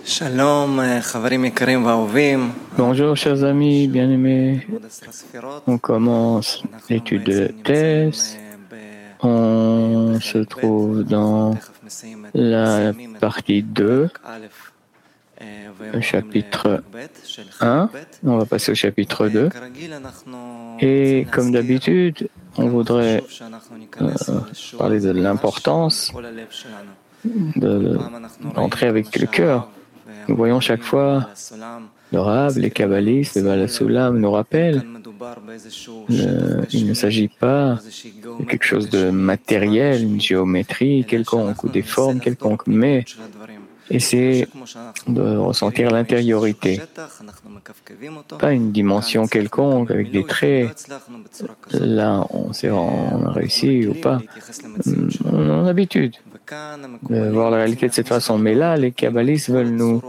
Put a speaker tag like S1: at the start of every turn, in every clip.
S1: Bonjour chers amis bien-aimés, on commence l'étude de Tess, on se trouve dans la partie 2, chapitre 1, on va passer au chapitre 2 et comme d'habitude on voudrait parler de l'importance d'entrer avec le cœur. Nous voyons chaque fois le Rav, les kabbalistes, le Baal HaSulam nous rappellent il ne s'agit pas de quelque chose de matériel, une géométrie quelconque ou des formes quelconques, mais essayer de ressentir l'intériorité. Pas une dimension quelconque avec des traits. Là, on a réussi ou pas. On a l'habitude de voir la réalité de cette façon. Mais là, les kabbalistes veulent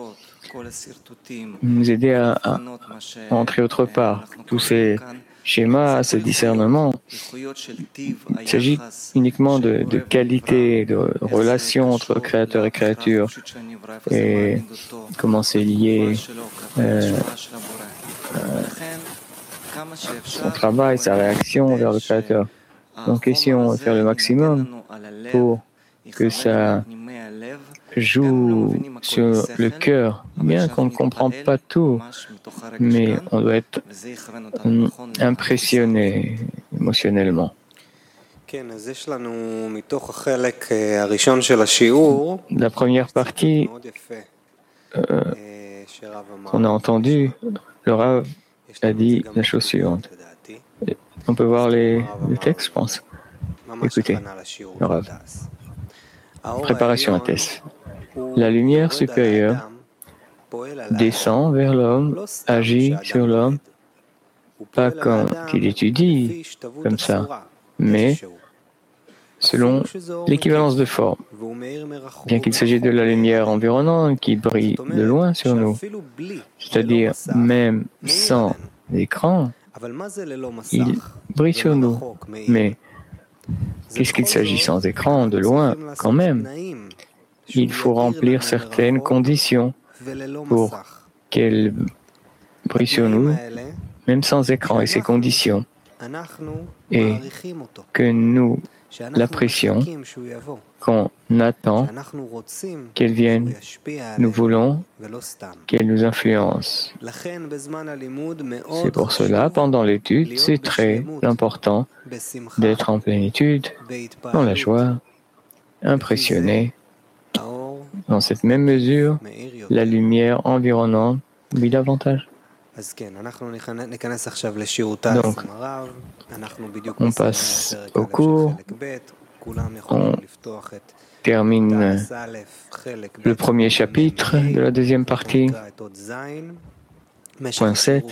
S1: nous aider à entrer autre part. Tous ces schémas, ces discernements, il s'agit uniquement de qualité, de relation entre créateur et créature, et comment c'est lié son travail, sa réaction vers le créateur. Donc essayons de faire le maximum pour que ça joue sur le cœur, bien qu'on ne comprend pas tout, mais on doit être impressionné émotionnellement. La première partie qu'on a entendue, le Rav a dit la chose suivante. On peut voir le texte, je pense. Écoutez, le Rav. Préparation à Tess. La lumière supérieure descend vers l'homme, agit sur l'homme, pas comme qu'il étudie comme ça, mais selon l'équivalence de forme. Bien qu'il s'agisse de la lumière environnante qui brille de loin sur nous, c'est-à-dire même sans écran, il brille sur nous. Mais qu'est-ce qu'il s'agit sans écran, de loin, quand même? Il faut remplir certaines conditions pour qu'elle brille sur nous, même sans écran, et ces conditions, et que nous l'apprécions, qu'on attend qu'elle vienne, nous voulons qu'elle nous influence. C'est pour cela, pendant l'étude, c'est très important d'être en plénitude, dans la joie, impressionné. Dans cette même mesure, la lumière environnante brille davantage. Donc, on passe au cours, on termine le premier chapitre de la deuxième partie, point 7.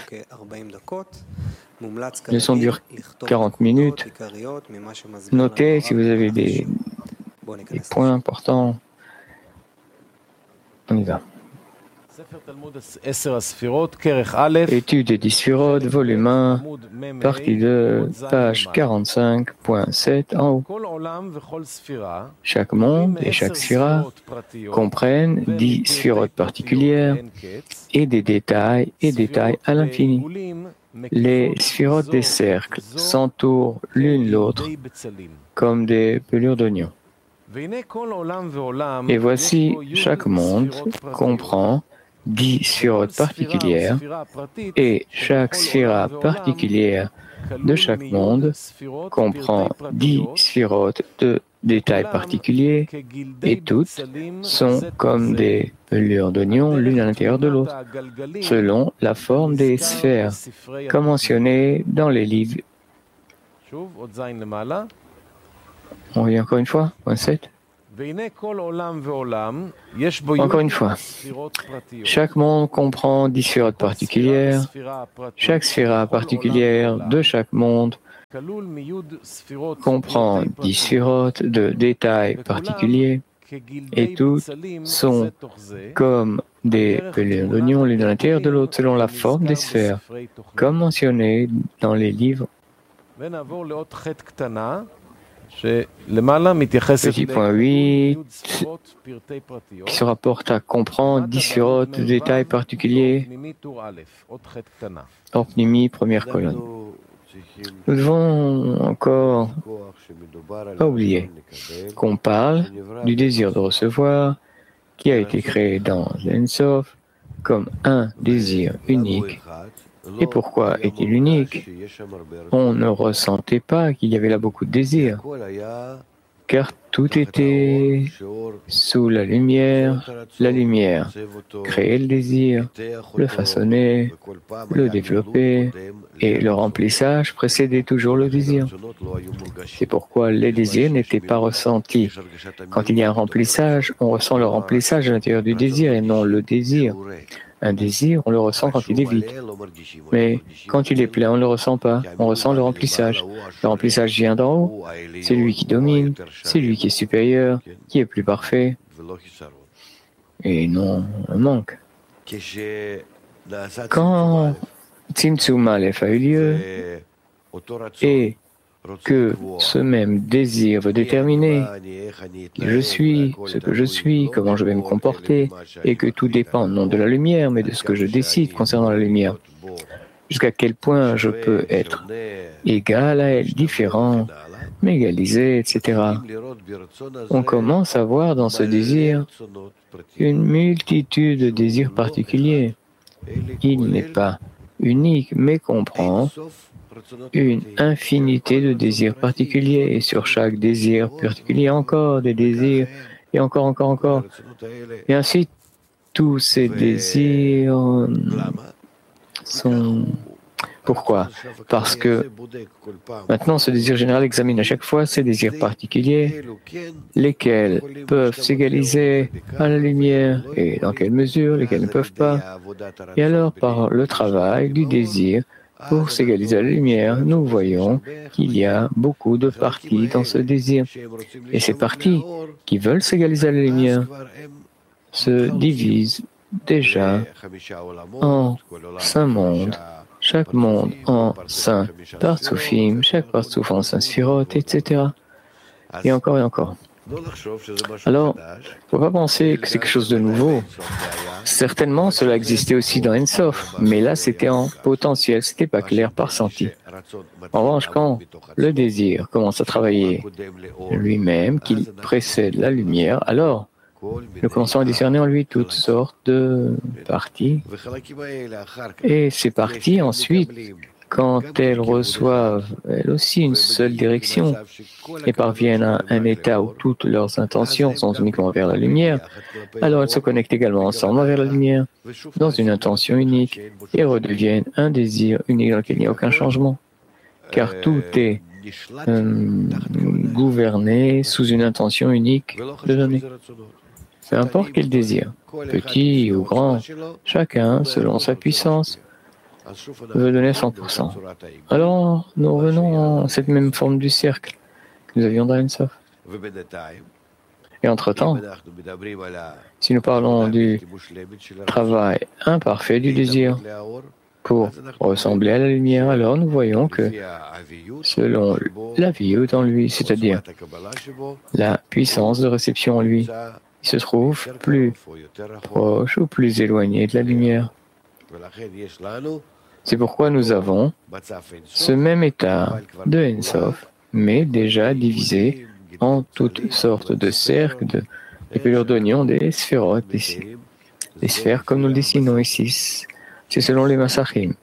S1: La leçon dure 40 minutes. Notez si vous avez des points importants. On y va. Étude des Sphirot, volume 1, partie 2, page 45.7 en haut. Chaque monde et chaque sphira comprennent 10 sphirotes particulières et des détails à l'infini. Les sphirotes des cercles s'entourent l'une l'autre comme des pelures d'oignons. Et voici, chaque monde comprend 10 sphirotes particulières et chaque sphira particulière de chaque monde comprend 10 sphirotes de détails particuliers et toutes sont comme des pelures d'oignons l'une à l'intérieur de l'autre, selon la forme des sphères, comme mentionné dans les livres. On revient encore une fois, point 7. Encore une fois, chaque monde comprend 10 sphirotes particulières. Chaque sphira particulière de chaque monde comprend 10 sphirotes de détails particuliers et toutes sont comme des pelures d'oignons l'une à l'intérieur de l'autre selon la forme des sphères, comme mentionné dans les livres. Petit point 8, qui se rapporte à comprendre 10 sphirotes de détails particuliers. Orpnimi, première colonne. Nous devons encore pas oublier qu'on parle du désir de recevoir qui a été créé dans l'Ensof comme un désir unique. Et pourquoi est-il unique? On ne ressentait pas qu'il y avait là beaucoup de désirs, car tout était sous la lumière créait le désir, le façonnait, le développait, et le remplissage précédait toujours le désir. C'est pourquoi les désirs n'étaient pas ressentis. Quand il y a un remplissage, on ressent le remplissage à l'intérieur du désir et non le désir. Un désir, on le ressent quand il est vide. Mais quand il est plein, on ne le ressent pas. On ressent le remplissage. Le remplissage vient d'en haut. C'est lui qui domine, c'est lui qui est supérieur, qui est plus parfait. Et non un manque. Quand Tzimtzum Aleph a eu lieu et que ce même désir veut déterminer qui je suis, ce que je suis, comment je vais me comporter, et que tout dépend non de la lumière, mais de ce que je décide concernant la lumière. Jusqu'à quel point je peux être égal à elle, différent, m'égaliser, etc. On commence à voir dans ce désir une multitude de désirs particuliers. Il n'est pas unique, mais comprend une infinité de désirs particuliers, et sur chaque désir particulier, encore des désirs, et encore. Et ainsi, tous ces désirs sont... Pourquoi? Parce que maintenant, ce désir général examine à chaque fois ces désirs particuliers, lesquels peuvent s'égaliser à la lumière, et dans quelle mesure, lesquels ne peuvent pas. Et alors, par le travail du désir, pour s'égaliser à la lumière, nous voyons qu'il y a beaucoup de parties dans ce désir. Et ces parties qui veulent s'égaliser à la lumière se divisent déjà en 5 mondes, chaque monde en 5 partsoufim, chaque partsouf en 5 sphirotes, etc. Et encore. Alors, il ne faut pas penser que c'est quelque chose de nouveau. Certainement, cela existait aussi dans Ensof, mais là, c'était en potentiel, c'était pas clair par senti. En revanche, quand le désir commence à travailler lui-même, qu'il précède la lumière, alors nous commençons à discerner en lui toutes sortes de parties. Et ces parties, ensuite, quand elles reçoivent, elles aussi, une seule direction et parviennent à un état où toutes leurs intentions sont uniquement vers la lumière, alors elles se connectent également ensemble vers la lumière, dans une intention unique, et redeviennent un désir unique dans lequel il n'y a aucun changement. Car tout est gouverné sous une intention unique de donner. Peu importe quel désir, petit ou grand, chacun, selon sa puissance, veut donner 100%. Alors, nous revenons à cette même forme du cercle que nous avions dans Ensof. Et entre-temps, si nous parlons du travail imparfait du désir pour ressembler à la lumière, alors nous voyons que selon la vie en lui, c'est-à-dire la puissance de réception en lui, il se trouve plus proche ou plus éloigné de la lumière. C'est pourquoi nous avons ce même état de Ensof, mais déjà divisé en toutes sortes de cercles, de pelures d'oignons, des sphérotes ici. Les sphères comme nous le dessinons ici, c'est selon les Masachim.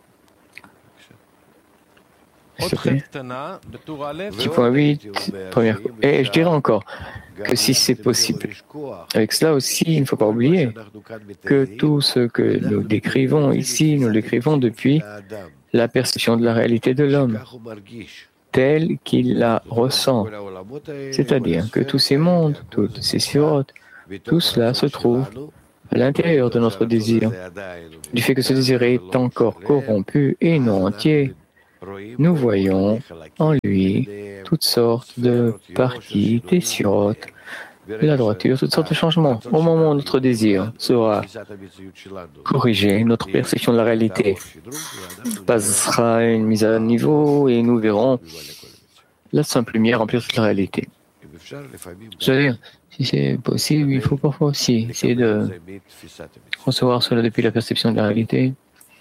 S1: S'il te plaît. Petit point 8, première. Et je dirais encore que si c'est possible. Avec cela aussi, il ne faut pas oublier que tout ce que nous décrivons ici, nous le décrivons depuis la perception de la réalité de l'homme, telle qu'il la ressent. C'est-à-dire que tous ces mondes, toutes ces sphérotes, tout cela se trouve à l'intérieur de notre désir. Du fait que ce désir est encore corrompu et non entier, nous voyons en lui toutes sortes de parties, des sphérotes, de la droiture, toutes sortes de changements. Au moment où notre désir sera corrigé, notre perception de la réalité passera une mise à niveau et nous verrons la simple lumière remplit toute la réalité. C'est-à-dire, si c'est possible, il faut parfois aussi essayer de recevoir cela depuis la perception de la réalité.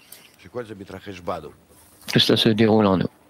S1: Que cela se déroule en nous.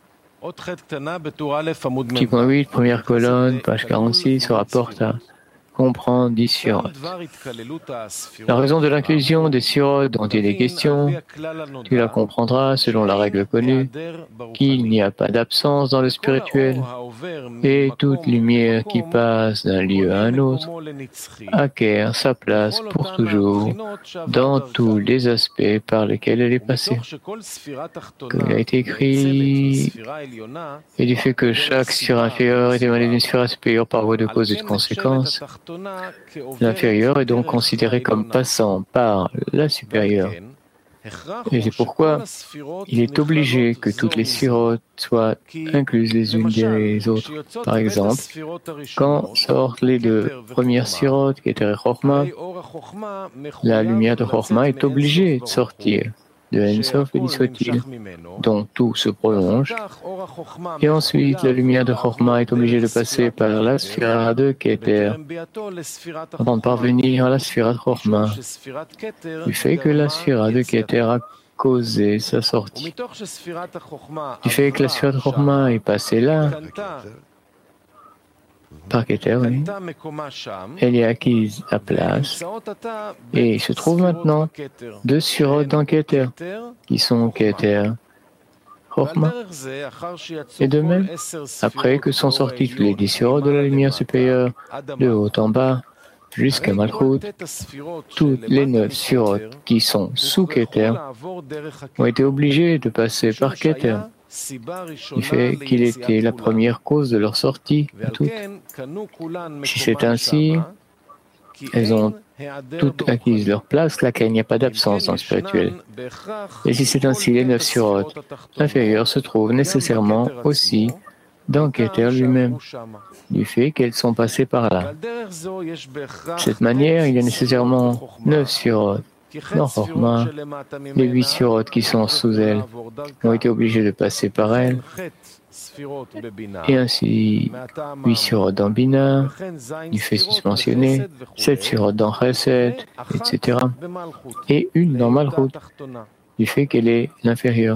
S1: Petit point 8, première colonne, page 46, se rapporte à comprendre 10 Sfiroth. La raison de l'inclusion des Sfiroth dont il est question, tu la comprendras selon la règle connue, qu'il n'y a pas d'absence dans le spirituel, et toute lumière qui passe d'un lieu à un autre acquiert sa place pour toujours dans tous les aspects par lesquels elle est passée. Comme il a été écrit, et du fait que chaque sphère inférieure est émanée d'une sphère supérieure par voie de cause et de conséquence, l'inférieur est donc considéré comme passant par la supérieure. Et c'est pourquoi il est obligé que toutes les sphirotes soient incluses les unes des autres. Par exemple, quand sortent les deux premières sphirotes, Keter et Chochma, la lumière de Chochma est obligée de sortir de Ensof et soit-il, dont tout se prolonge. Et ensuite, la lumière de Chochma est obligée de passer par la sphira de Keter avant de parvenir à la sphira de Chochma, du fait que la sphira de Keter a causé sa sortie. Du fait que la sphira de Chochma est passée là, par Keter, oui, elle est acquise à place et il se trouve maintenant deux sphirotes dans Keter, qui sont Keter, Chochma. Et de même, après que sont sortis tous les 10 sphirotes de la lumière supérieure, de haut en bas, jusqu'à Malchut, toutes les 9 sphirotes qui sont sous Keter ont été obligées de passer par Keter, du fait qu'il était la première cause de leur sortie à toutes. Si c'est ainsi, elles ont toutes acquis leur place, là qu'il n'y a pas d'absence dans le spirituel. Et si c'est ainsi, les 9 sphirotes inférieures se trouvent nécessairement aussi dans Keter lui-même, du fait qu'elles sont passées par là. De cette manière, il y a nécessairement 9 sphirotes dans Chochma. Les 8 sphirotes qui sont sous elles ont été obligées de passer par elles, et ainsi 8 sphirotes dans Bina, du fait suspensionné, 7 sphirotes dans Chesed, etc. Et une dans Malchut, du fait qu'elle est l'inférieure.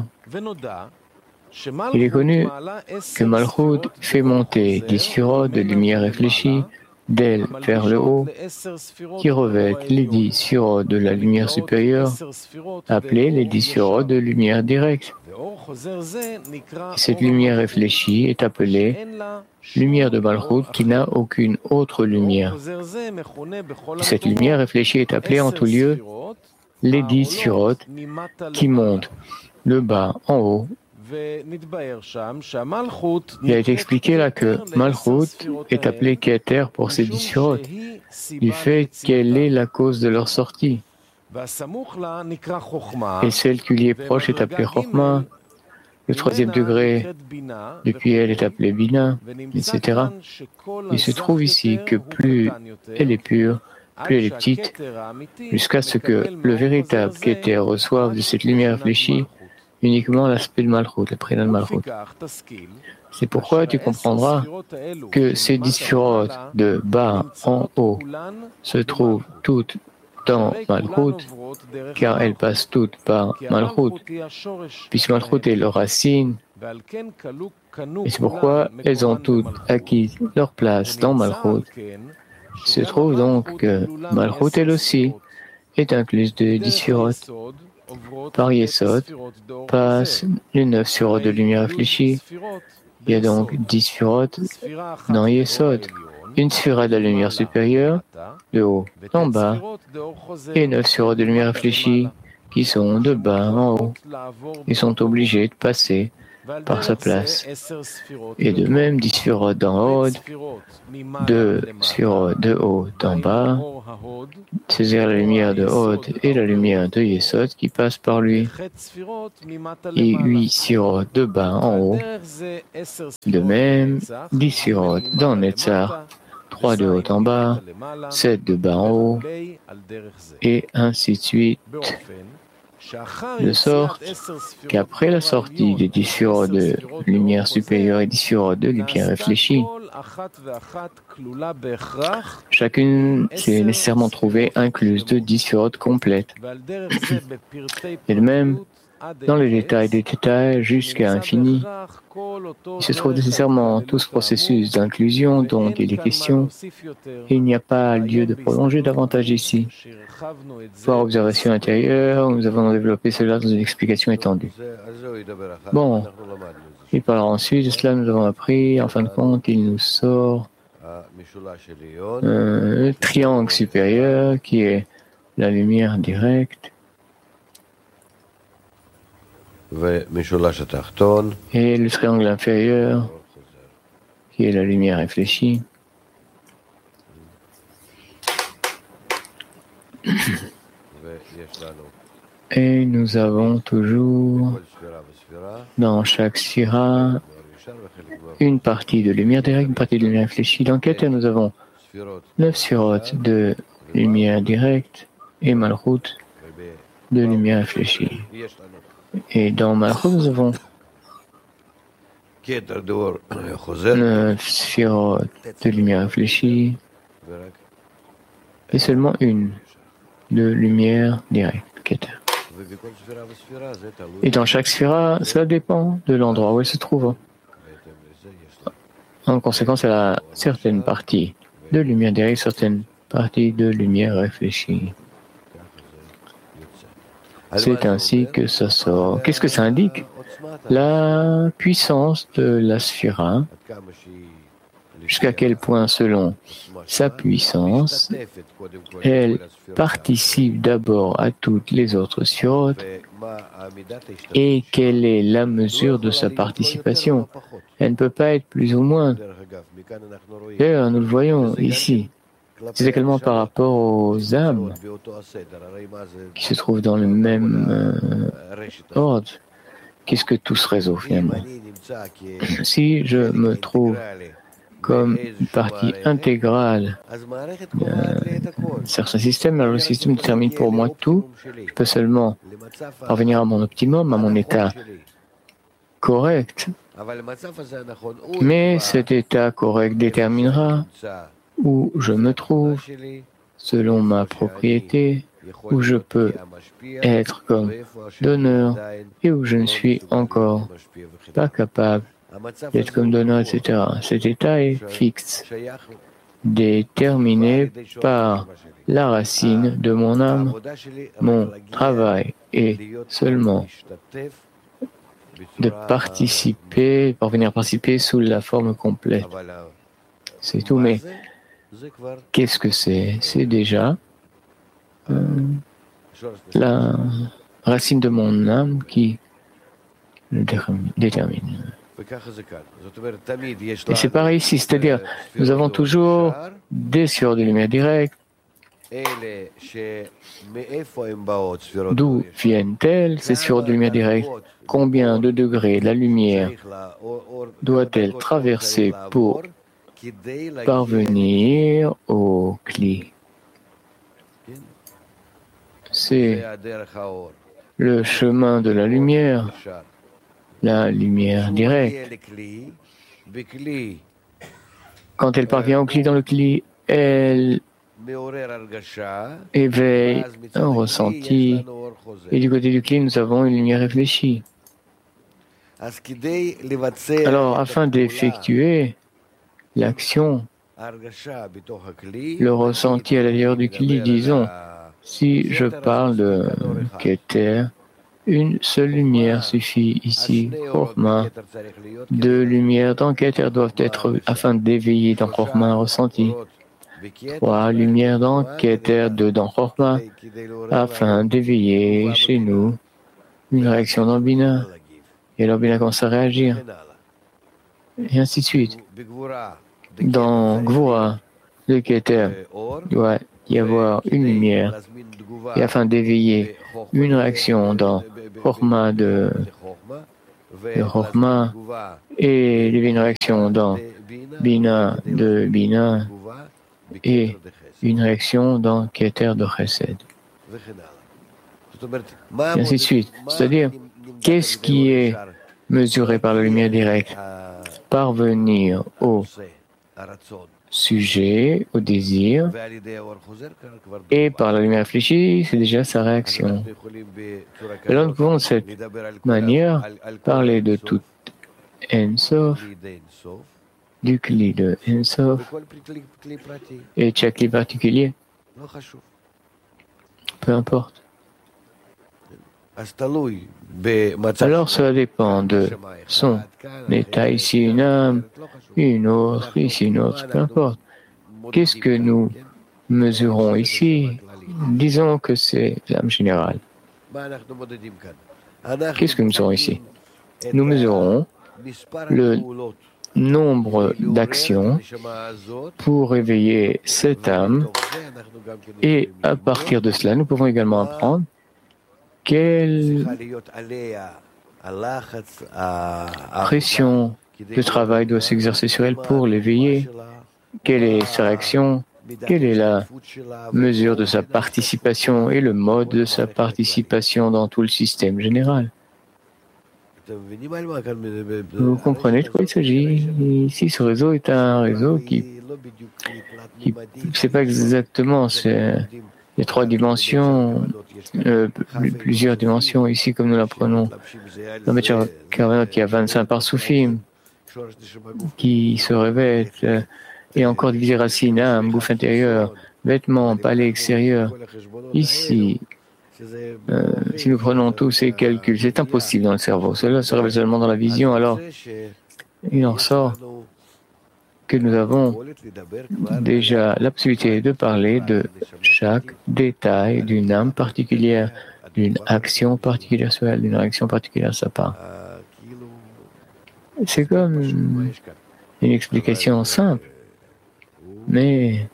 S1: Il est connu que Malchut fait monter 10 sphirotes de lumière réfléchie d'elle vers le haut, qui revêtent les 10 sphirotes de la lumière supérieure, appelées les 10 sphirotes de lumière directe. Et cette lumière réfléchie est appelée lumière de Malchut qui n'a aucune autre lumière. Et cette lumière réfléchie est appelée en tout lieu les 10 sphirotes qui montent le bas en haut. Il a été expliqué là que Malchut est appelée Keter pour ces 10 sphirotes, du fait qu'elle est la cause de leur sortie. Et celle qui lui est proche est appelée Chochma, le troisième degré, depuis elle est appelée Bina, etc. Il se trouve ici que plus elle est pure, plus elle est petite, jusqu'à ce que le véritable Keter reçoive de cette lumière réfléchie uniquement l'aspect de Malchut, le prénom de Malchut. C'est pourquoi tu comprendras que ces 10 sphirotes de bas en haut se trouvent toutes dans Malchut, car elles passent toutes par Malchut, puisque Malchut est leur racine, et c'est pourquoi elles ont toutes acquis leur place dans Malchut. Il se trouve donc que Malchut, elle aussi, est incluse de 10 sphirotes. Par Yesod passent les 9 sphirotes de lumière réfléchie. Il y a donc 10 sphirotes dans Yesod. Une sphira de la lumière supérieure, de haut en bas, et 9 sphirotes de lumière réfléchie qui sont de bas en haut. Ils sont obligés de passer par sa place. Et de même, 10 sphirotes dans Hod, 2 sphirotes de haut en bas, c'est-à-dire la lumière de Hod et la lumière de Yesod qui passent par lui, et 8 sphirotes de bas en haut. De même, 10 sphirotes dans Netzar, 3 de haut en bas, 7 de bas en haut, et ainsi de suite, De sorte qu'après la sortie des 10 sphérotes de lumière supérieure et 10 sphérotes de lumière réfléchie, chacune s'est nécessairement trouvée incluse de 10 sphérotes complètes. Et de même, dans les détails des détails jusqu'à l'infini, il se trouve nécessairement tout ce processus d'inclusion dont il est question, et il n'y a pas lieu de prolonger davantage ici. Par observation intérieure, nous avons développé cela dans une explication étendue. Bon, il parlera ensuite de cela, nous avons appris, en fin de compte, il nous sort un triangle supérieur qui est la lumière directe, et le triangle inférieur qui est la lumière réfléchie. Et nous avons toujours dans chaque sphira une partie de lumière directe, une partie de lumière réfléchie. Dans Keter, nous avons 9 sphirotes de lumière directe et Malchut de lumière réfléchie. Et dans Malchut, nous avons 9 sphirotes de lumière réfléchie et seulement une de lumière directe, Keter. Et dans chaque sphira, cela dépend de l'endroit où elle se trouve. En conséquence, elle a certaines parties de lumière directe, certaines parties de lumière réfléchie. C'est ainsi que ça sort. Qu'est-ce que ça indique? La puissance de la sphira, jusqu'à quel point, selon sa puissance, elle participe d'abord à toutes les autres sphirotes, et quelle est la mesure de sa participation? Elle ne peut pas être plus ou moins. D'ailleurs, nous le voyons ici. C'est également par rapport aux âmes qui se trouvent dans le même ordre. Qu'est-ce que tout ce réseau finalement? Si je me trouve comme une partie intégrale d'un certain système, alors le système détermine pour moi tout. Je peux seulement parvenir à mon optimum, à mon état correct. Mais cet état correct déterminera où je me trouve, selon ma propriété, où je peux être comme donneur et où je ne suis encore pas capable d'être comme donneur, etc. Cet état est fixe, déterminé par la racine de mon âme. Mon travail est seulement de participer, parvenir à participer sous la forme complète. C'est tout, mais qu'est-ce que c'est? C'est déjà la racine de mon âme qui le détermine. Et c'est pareil ici, c'est-à-dire nous avons toujours des sphères de lumière directe. D'où viennent-elles ces sphères de lumière directe? Combien de degrés la lumière doit-elle traverser pour parvenir au Kli? C'est le chemin de la lumière directe. Quand elle parvient au Kli, dans le Kli, elle éveille un ressenti. Et du côté du Kli, nous avons une lumière réfléchie. Alors, afin d'effectuer l'action, le ressenti à l'intérieur du Kli, disons, si je parle de Keter, une seule lumière suffit ici, Chorma. 2 lumières dans Keter doivent être afin d'éveiller dans Chorma un ressenti. 3 lumières dans Keter, 2 dans Chorma, afin d'éveiller chez nous une réaction dans Bina. Et alors Bina commence à réagir. Et ainsi de suite. Dans Gvura, le Keter, il doit y avoir une lumière. Et afin d'éveiller une réaction dans Chorma de Chorma et une réaction dans Bina de Bina et une réaction dans Keter de Chesed. et ainsi de suite. C'est-à-dire, qu'est-ce qui est mesuré par la lumière directe? Parvenir au sujet, au désir, et par la lumière réfléchie, c'est déjà sa réaction. Alors nous pouvons de cette manière parler de tout En-Sof, du Kli de En-Sof, et chaque Kli particulier, peu importe. Alors cela dépend de son état, ici une âme, une autre, ici une autre, peu importe. Qu'est-ce que nous mesurons ici? Disons que c'est l'âme générale. Qu'est-ce que nous mesurons ici? Nous mesurons le nombre d'actions pour réveiller cette âme, et à partir de cela, nous pouvons également apprendre quelle pression de travail doit s'exercer sur elle pour l'éveiller, quelle est sa réaction, quelle est la mesure de sa participation et le mode de sa participation dans tout le système général. Vous comprenez de quoi il s'agit? Ici, ce réseau est un réseau qui c'est pas exactement, il y a trois dimensions, plusieurs dimensions ici, comme nous l'apprenons. Dans Mechar Kavanot, il y a 25 parsoufim qui se revêtent, et encore divisé racine, âme, bouffe intérieure, vêtements, palais extérieur. Ici, si nous prenons tous ces calculs, c'est impossible dans le cerveau. Cela se révèle seulement dans la vision. Alors, il en sort que nous avons déjà la possibilité de parler de chaque détail d'une âme particulière, d'une action particulière sur elle, d'une réaction particulière à sa part. C'est comme une explication simple, mais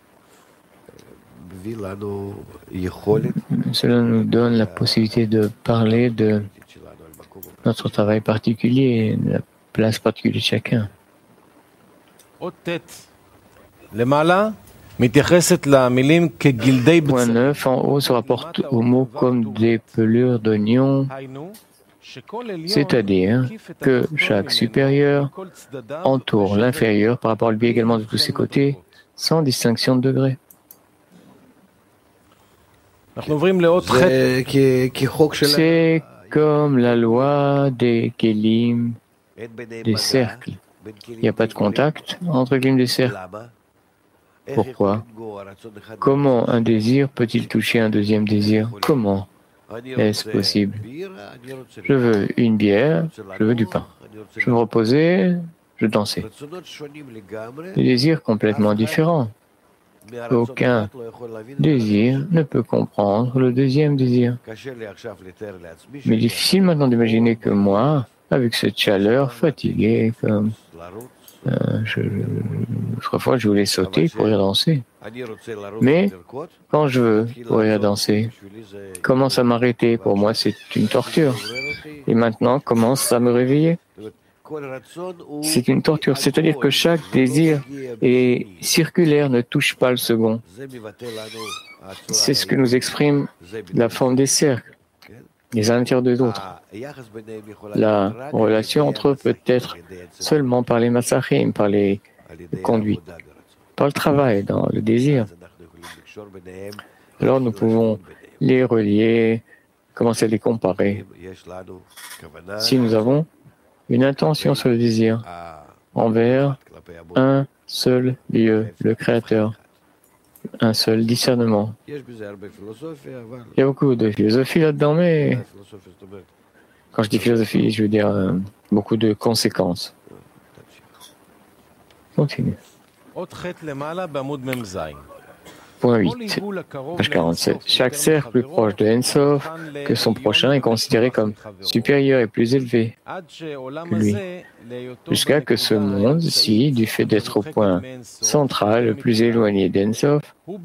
S1: cela nous donne la possibilité de parler de notre travail particulier, de la place particulière de chacun. Point 9, en haut se rapporte aux mots comme des pelures d'oignons, c'est-à-dire que chaque supérieur entoure l'inférieur par rapport à lui également de tous ses côtés, sans distinction de degré. C'est comme la loi des kelim, des cercles. Il n'y a pas de contact entre les kelim des cercles. Pourquoi? Comment un désir peut-il toucher un deuxième désir? Comment est-ce possible? Je veux une bière, je veux du pain. Je veux me reposer, je veux danser. Des désirs complètement différents. Aucun désir ne peut comprendre le deuxième désir. Mais difficile maintenant d'imaginer que moi, avec cette chaleur, fatigué, comme autrefois je voulais sauter pour y danser. Mais quand je veux courir danser, commence à m'arrêter. Pour moi, c'est une torture. Et maintenant, commence à me réveiller. C'est une torture. C'est-à-dire que chaque désir est circulaire, ne touche pas le second. C'est ce que nous exprime la forme des cercles, les uns à l'intérieur des autres. La relation entre eux peut être seulement par les massachim, par les conduites, par le travail, dans le désir. Alors nous pouvons les relier, commencer à les comparer. Si nous avons une intention sur le désir envers un seul lieu, le Créateur, un seul discernement. Il y a beaucoup de philosophie là-dedans, mais quand je dis philosophie, je veux dire beaucoup de conséquences. Continue. Point 8, page 47. Chaque cercle plus proche de En-Sof que son prochain est considéré comme supérieur et plus élevé que lui, jusqu'à que ce monde-ci, du fait d'être au point central le plus éloigné d'En-Sof,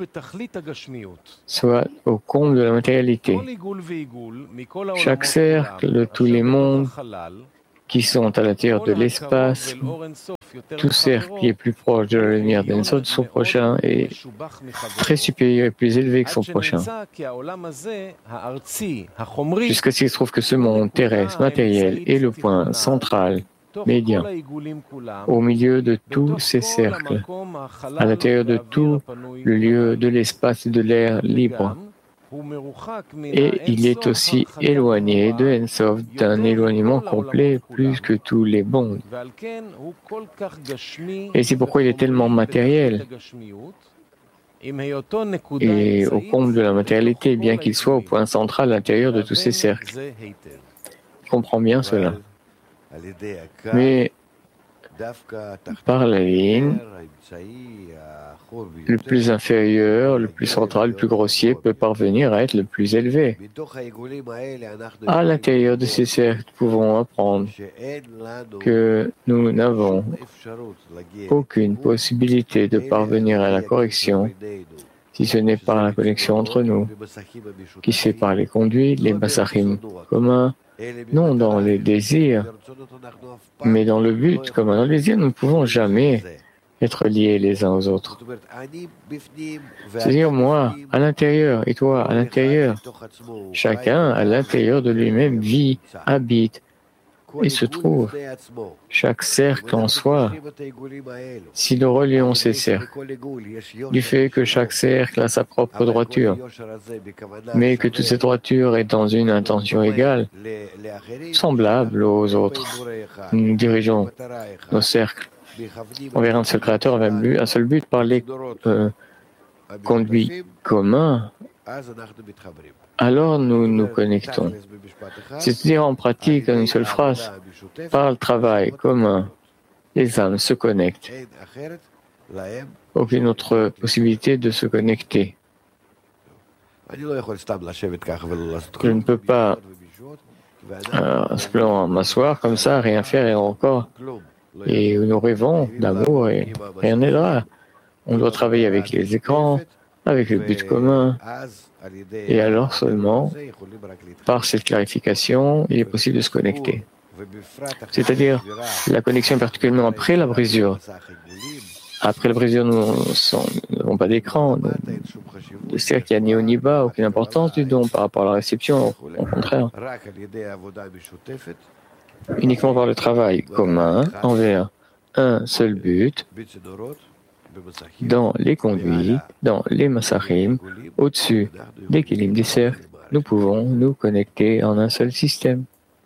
S1: soit au comble de la matérialité. Chaque cercle de tous les mondes qui sont à l'intérieur de l'espace, tout cercle qui est plus proche de la lumière d'Ensof, son prochain est très supérieur et plus élevé que son prochain. Jusqu'à ce qu'il se trouve que ce monde terrestre matériel est le point central, médian, au milieu de tous ces cercles, à l'intérieur de tout le lieu de l'espace et de l'air libre. Et il est aussi éloigné de Ensof d'un éloignement complet plus que tous les mondes. Et c'est pourquoi il est tellement matériel. Et au comble de la matérialité, bien qu'il soit au point central à l'intérieur de tous ces cercles. Je comprends bien cela. Mais par la ligne, le plus inférieur, le plus central, le plus grossier peut parvenir à être le plus élevé. À l'intérieur de ces cercles, nous pouvons apprendre que nous n'avons aucune possibilité de parvenir à la correction si ce n'est par la connexion entre nous, qui se fait par les conduits, les masachim communs, non dans les désirs, mais dans le but commun. Dans le désir, nous ne pouvons jamais être liés les uns aux autres. C'est-à-dire moi, à l'intérieur, et toi, à l'intérieur. Chacun, à l'intérieur de lui-même, vit, habite et se trouve. Chaque cercle en soi, si nous relions ces cercles, du fait que chaque cercle a sa propre droiture, mais que toute cette droiture est dans une intention égale, semblable aux autres, nous dirigeons nos cercles envers un seul créateur, un seul but, par les conduits communs, alors nous nous connectons. C'est-à-dire en pratique, en une seule phrase, par le travail commun, les âmes se connectent. Aucune autre possibilité de se connecter. Je ne peux pas simplement m'asseoir comme ça, rien faire et encore. Et nous rêvons d'amour et rien n'aidera. On doit travailler avec les écrans, avec le but commun. Et alors seulement, par cette clarification, il est possible de se connecter. C'est-à-dire, la connexion particulièrement après la brisure. Après la brisure, nous n'avons pas d'écran. C'est-à-dire qu'il n'y a ni haut ni bas, aucune importance du don par rapport à la réception, au contraire. Uniquement par le travail commun envers un seul but, dans les conduits, dans les masachim, au-dessus des kélim des cercles, nous pouvons nous connecter en un seul système.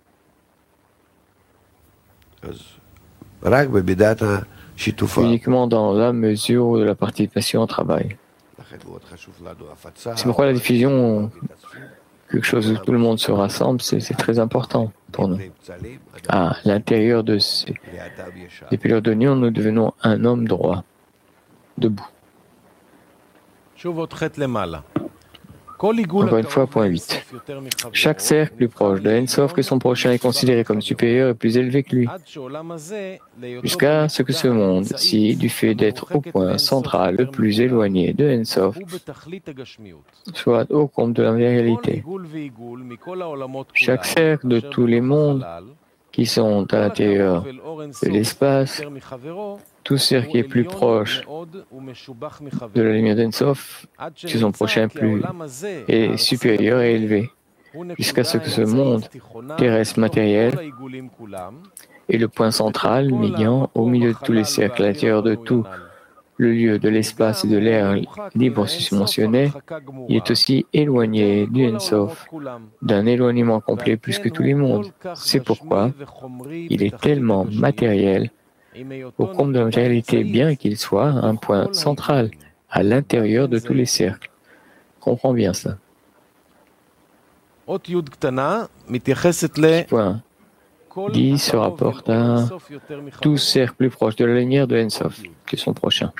S1: Uniquement dans la mesure de la participation au travail. C'est pourquoi la diffusion, quelque chose où tout le monde se rassemble, c'est très important pour nous. À l'intérieur de ces piliers d'oignon, nous devenons un homme droit, debout. Encore une fois, point 8. Chaque cercle plus proche de Ensof que son prochain est considéré comme supérieur et plus élevé que lui, jusqu'à ce que ce monde-ci, du fait d'être au point central le plus éloigné de Ensof, soit au comble de la réalité. Chaque cercle de tous les mondes qui sont à l'intérieur de l'espace, tout cercle qui est plus proche de la lumière d'Ensof, que son prochain plus est supérieur et élevé, jusqu'à ce que ce monde terrestre matériel est le point central, médian, au milieu de tous les cercles, à l'intérieur de tout le lieu de l'espace et de l'air libre susmentionné, il est aussi éloigné du Ensof, d'un éloignement complet plus que tous les mondes. C'est pourquoi il est tellement matériel, au comble de la matérialité, bien qu'il soit un point central, à l'intérieur de tous les cercles. Comprends bien ça. Point 10 se rapporte à tout cercle plus proche de la lumière de Ensof que son prochain.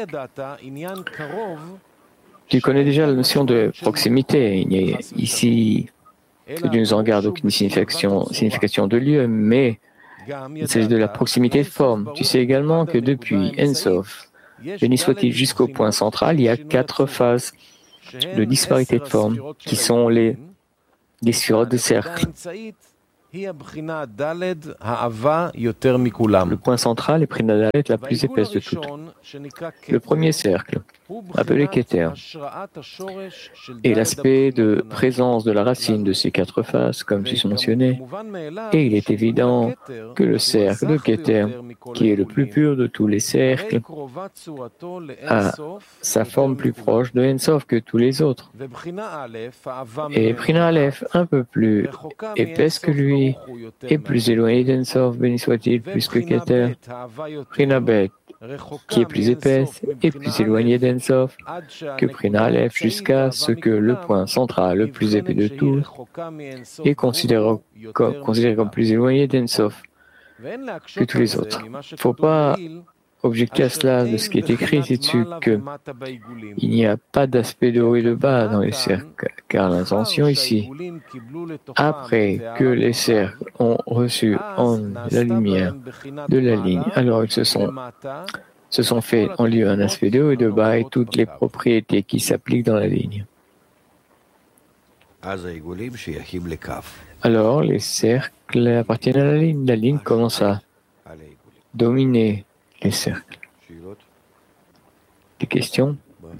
S1: Tu connais déjà la notion de proximité. Il y a ici, tu nous en gardes aucune signification de lieu, mais il s'agit de la proximité de forme. Tu sais également que depuis Ensof, béni soit-il jusqu'au point central, il y a 4 phases de disparité de forme qui sont les sphirotes de cercle. Le point central est Prina Dalet, la plus épaisse de toutes. Le premier cercle, appelé Keter, est l'aspect de présence de la racine de ces quatre faces, comme tu mentionné, et il est évident que le cercle de Keter, qui est le plus pur de tous les cercles, a sa forme plus proche de Ensof que tous les autres. Et Prina Aleph, un peu plus épaisse que lui, et plus éloignée d'Ensof, béni soit-il, plus que Keter. Prina Bet, qui est plus épaisse et plus éloignée d'Ensof que Prina Aleph, jusqu'à ce que le point central, le plus épais de tous, est considéré comme plus éloigné d'Ensof que tous les autres. Il ne faut pas objecter à cela de ce qui est écrit ci-dessus, qu'il n'y a pas d'aspect de haut et de bas dans les cercles, car l'intention ici, après que les cercles ont reçu en la lumière de la ligne, alors ils se sont fait en lieu un aspect de haut et de bas et toutes les propriétés qui s'appliquent dans la ligne. Alors les cercles appartiennent à la ligne. La ligne commence à dominer les cercles. Des questions?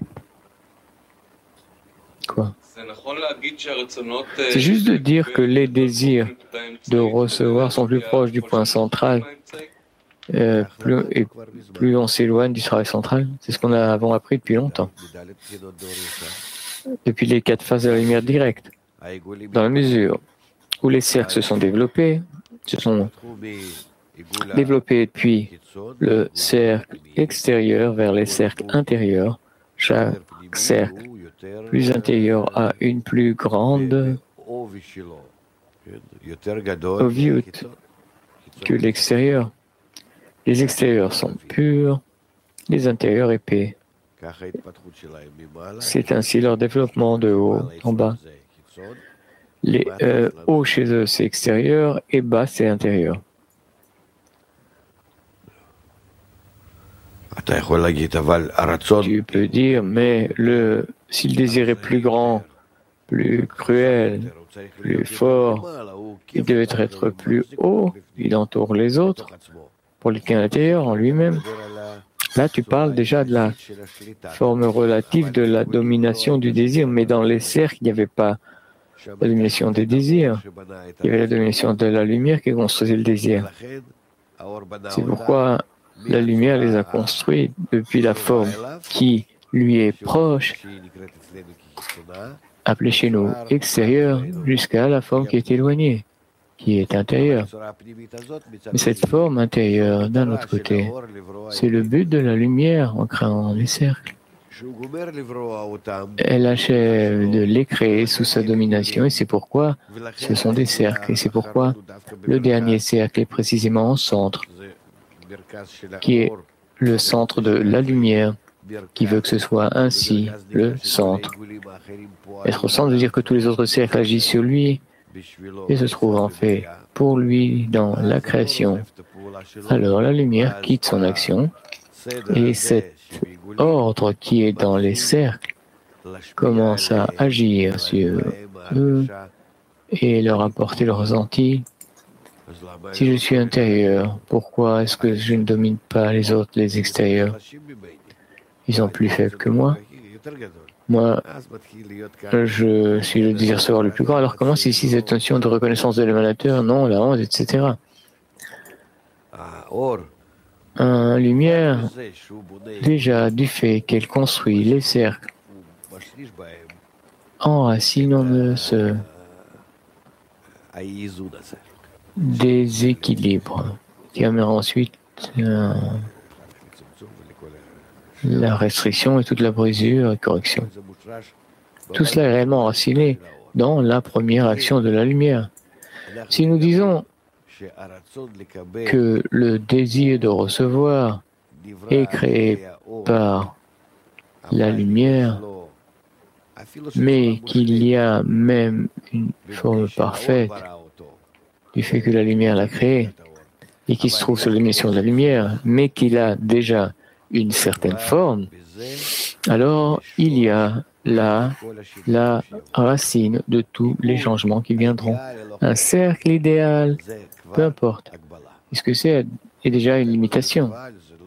S1: Quoi? C'est juste de dire que les désirs de recevoir sont plus proches du point central, plus on s'éloigne du travail central. C'est ce qu'on a avant appris depuis longtemps. Depuis les quatre phases de la lumière directe. Dans la mesure où les cercles se sont développés depuis le cercle extérieur vers les cercles intérieurs. Chaque cercle plus intérieur a une plus grande oviyut que l'extérieur. Les extérieurs sont purs, les intérieurs épais. C'est ainsi leur développement de haut en bas. Les hauts chez eux, c'est extérieur, et bas, c'est intérieur. Tu peux dire, mais si le désir est plus grand, plus cruel, plus fort, il devait être plus haut, il entoure les autres, pour lesquels l'intérieur en lui-même. Là, tu parles déjà de la forme relative de la domination du désir, mais dans les cercles, il n'y avait pas la domination des désirs. Il y avait la domination de la lumière qui construisait le désir. C'est pourquoi la lumière les a construits depuis la forme qui lui est proche, appelée chez nous extérieure, jusqu'à la forme qui est éloignée, qui est intérieure. Mais cette forme intérieure, d'un autre côté, c'est le but de la lumière en créant les cercles. Elle achève de les créer sous sa domination et c'est pourquoi ce sont des cercles. Et c'est pourquoi le dernier cercle est précisément au centre, qui est le centre de la lumière, qui veut que ce soit ainsi le centre. Être au centre veut dire que tous les autres cercles agissent sur lui et se trouvent en fait pour lui dans la création. Alors la lumière quitte son action et cet ordre qui est dans les cercles commence à agir sur eux et leur apporter le ressenti. Si je suis intérieur, pourquoi est-ce que je ne domine pas les autres, les extérieurs? Ils sont plus faibles que moi. Moi, je suis le désir recevoir le plus grand. Alors commence ici cette notion de reconnaissance de l'émanateur, non, la honte, etc. Lumière, déjà du fait qu'elle construit les cercles, enracine en ce déséquilibre qui amènera ensuite la restriction et toute la brisure et correction. Tout cela est réellement enraciné dans la première action de la lumière. Si nous disons que le désir de recevoir est créé par la lumière, mais qu'il y a même une forme parfaite du fait que la lumière l'a créé et qui se trouve sur l'émission de la lumière, mais qu'il a déjà une certaine forme, alors il y a la racine de tous les changements qui viendront. Un cercle idéal, peu importe. Est-ce que c'est déjà une limitation?